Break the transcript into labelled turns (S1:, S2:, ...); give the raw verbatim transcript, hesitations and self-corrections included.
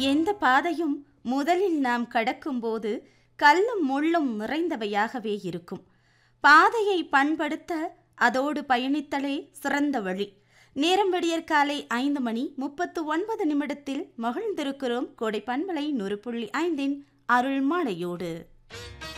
S1: எந்த பாதையும் முதலில் நாம் கடக்கும்போது கல்லும் முள்ளும் நிறைந்தவையாகவே இருக்கும். பாதையை பண்படுத்த அதோடு பயணித்தலே சிறந்த வழி. நேரம் விடியற் காலை ஐந்து மணி முப்பத்து ஒன்பது நிமிடத்தில் மகிழ்ந்திருக்கிறோம் கோடை பண்பலை நூறு புள்ளி ஐந்தின் அருள் மாலையோடு.